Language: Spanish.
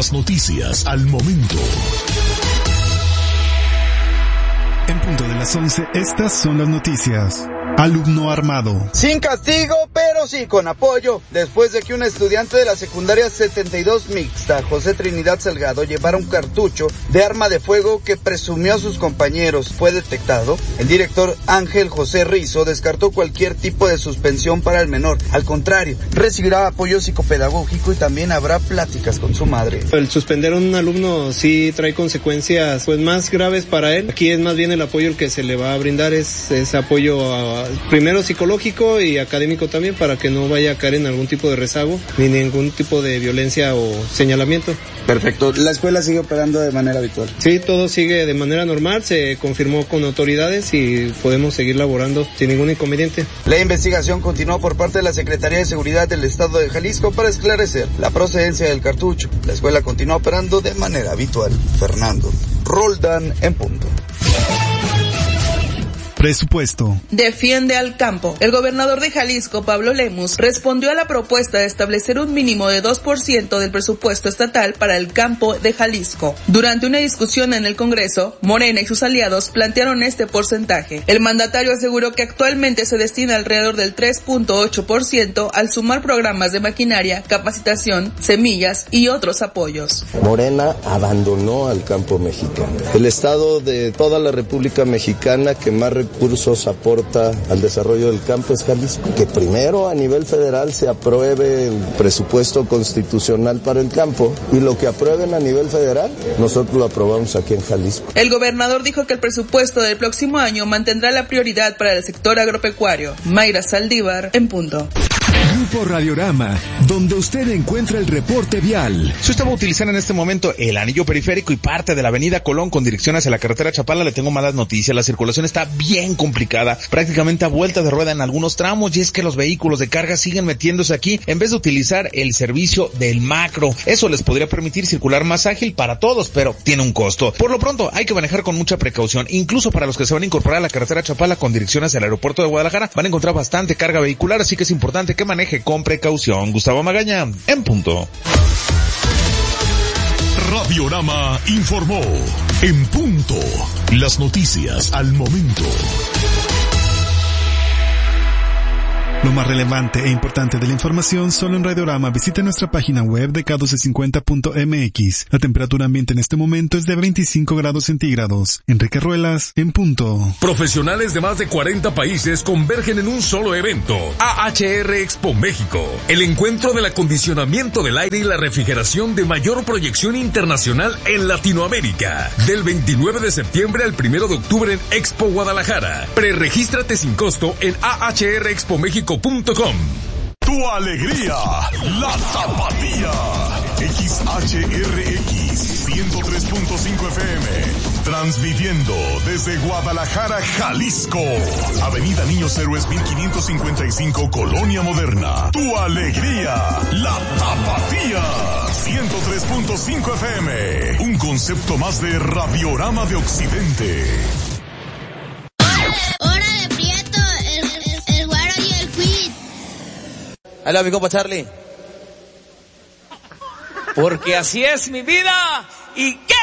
Las noticias al momento. En punto de las 11, estas son las noticias. Alumno armado. Sin castigo, pero sí con apoyo, después de que un estudiante de la secundaria 72 mixta, José Trinidad Salgado, llevara un cartucho de arma de fuego que presumió a sus compañeros fue detectado, el director Ángel José Rizo descartó cualquier tipo de suspensión para el menor. Al contrario, recibirá apoyo psicopedagógico y también habrá pláticas con su madre. El suspender a un alumno sí trae consecuencias pues más graves para él. Aquí es más bien el apoyo el que se le va a brindar, es apoyo primero psicológico y académico también, para que no vaya a caer en algún tipo de rezago ni ningún tipo de violencia o señalamiento. Perfecto. ¿La escuela sigue operando de manera habitual? Sí, todo sigue de manera normal, se confirmó con autoridades y podemos seguir laborando sin ningún inconveniente. La investigación continuó por parte de la Secretaría de Seguridad del Estado de Jalisco para esclarecer la procedencia del cartucho. La escuela continúa operando de manera habitual. Fernando Roldán en punto. Presupuesto. Defiende al campo. El gobernador de Jalisco, Pablo Lemus, respondió a la propuesta de establecer un mínimo de 2% del presupuesto estatal para el campo de Jalisco. Durante una discusión en el Congreso, Morena y sus aliados plantearon este porcentaje. El mandatario aseguró que actualmente se destina alrededor del 3.8% al sumar programas de maquinaria, capacitación, semillas y otros apoyos. Morena abandonó al campo mexicano. El estado de toda la República Mexicana que más recursos aporta al desarrollo del campo es Jalisco. Que primero a nivel federal se apruebe el presupuesto constitucional para el campo y lo que aprueben a nivel federal nosotros lo aprobamos aquí en Jalisco. El gobernador dijo que el presupuesto del próximo año mantendrá la prioridad para el sector agropecuario. Mayra Saldívar en punto. Grupo Radiorama, donde usted encuentra el reporte vial. Si usted va a utilizar en este momento el anillo periférico y parte de la avenida Colón con dirección hacia la carretera Chapala, le tengo malas noticias. La circulación está bien complicada, prácticamente a vuelta de rueda en algunos tramos, y es que los vehículos de carga siguen metiéndose aquí en vez de utilizar el servicio del macro. Eso les podría permitir circular más ágil para todos, pero tiene un costo. Por lo pronto hay que manejar con mucha precaución, incluso para los que se van a incorporar a la carretera Chapala con dirección hacia el aeropuerto de Guadalajara. Van a encontrar bastante carga vehicular, así que es importante que maneje con precaución. Gustavo Magaña, en punto. Radiorama informó. En punto. Las noticias al momento. Lo más relevante e importante de la información solo en Radiorama. Visite nuestra página web de k1250.mx. La temperatura ambiente en este momento es de 25 grados centígrados. Enrique Ruelas, en punto. Profesionales de más de 40 países convergen en un solo evento. AHR Expo México. El encuentro del acondicionamiento del aire y la refrigeración de mayor proyección internacional en Latinoamérica. Del 29 de septiembre al 1 de octubre en Expo Guadalajara. Preregístrate sin costo en ahrexpomexico.com. Tu alegría, la tapatía. XHRX 103.5 FM. Transmitiendo desde Guadalajara, Jalisco. Avenida Niños Héroes 1555, Colonia Moderna. Tu alegría, la tapatía. 103.5 FM. Un concepto más de Radiorama de Occidente. Hola, mi compa Charlie. Porque así es mi vida. ¿Y qué